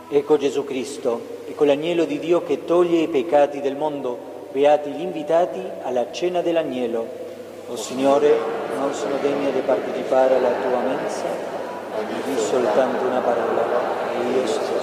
Ecco Gesù Cristo, ecco l'agnello di Dio che toglie i peccati del mondo. Beati gli invitati alla cena dell'agnello. O Signore, non sono degno di partecipare alla tua mensa, di soltanto una parola e io sarò